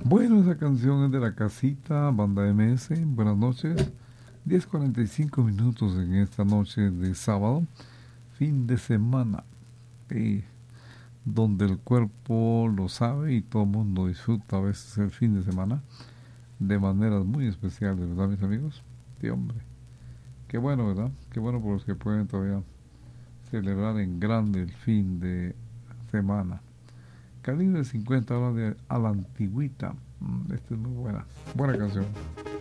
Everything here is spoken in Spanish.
Bueno, esa canción es de La Casita, Banda MS. Buenas noches. 10:45 en esta noche de sábado, fin de semana, eh, donde el cuerpo lo sabe y todo el mundo disfruta a veces el fin de semana de maneras muy especiales, ¿verdad, mis amigos? Sí, hombre. Qué bueno, ¿verdad? Qué bueno por los que pueden todavía celebrar en grande el fin de semana. Calibre 50 habla de A la Antigüita. Esta es muy buena. Buena canción.